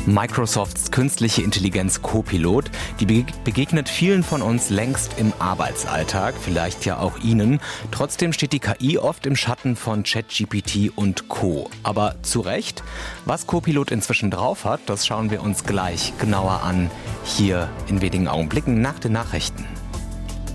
Microsofts künstliche Intelligenz Copilot, die begegnet vielen von uns längst im Arbeitsalltag, vielleicht ja auch Ihnen. Trotzdem steht die KI oft im Schatten von ChatGPT und Co. Aber zu Recht, was Copilot inzwischen drauf hat, das schauen wir uns gleich genauer an, hier in wenigen Augenblicken nach den Nachrichten.